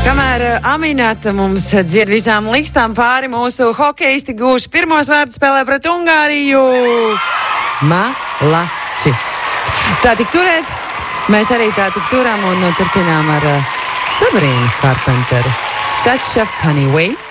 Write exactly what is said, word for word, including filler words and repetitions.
Kamēr Aminata mums dzied visām likstām pāri, mūsu hokeisti gūši pirmos vārdus spēlē pret Ungāriju. Malači. Tā tik turēt, mēs arī tā tik turam un turpinām ar uh, Sabrīnu Carpenteru. Such a funny way.